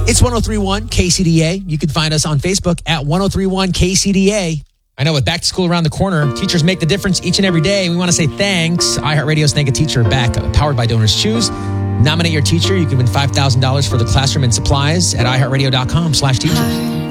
It's 103.1 KCDA. You can find us on Facebook at 103.1 KCDA. I know with back to school around the corner, teachers make the difference each and every day. We want to say thanks. iHeartRadio's Thank a Teacher back, powered by Donors Choose. Nominate your teacher. You can win $5,000 for the classroom and supplies at iHeartRadio.com/teacher.